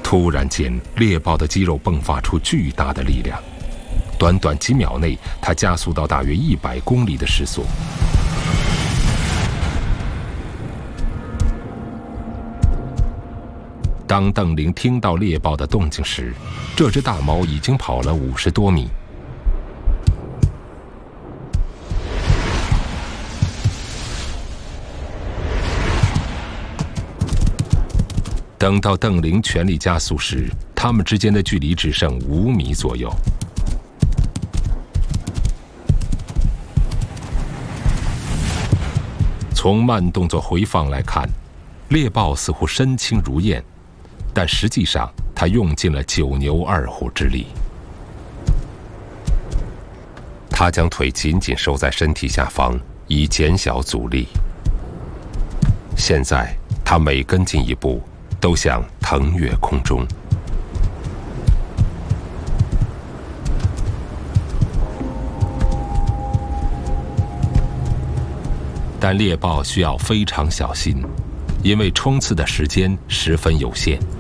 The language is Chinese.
突然间，猎豹的肌肉迸发出巨大的力量，短短几秒内，它加速到大约100公里的时速。当邓玲听到猎豹的动静时，这只大猫已经跑了50多米。等到邓玲全力加速时，它们之间的距离只剩5米左右。从慢动作回放来看，猎豹似乎身轻如燕，但实际上它用尽了9牛2虎之力。它将腿紧紧收在身体下方，以减小阻力。现在它每跟进一步，都像腾跃空中。但猎豹需要非常小心，因为冲刺的时间十分有限。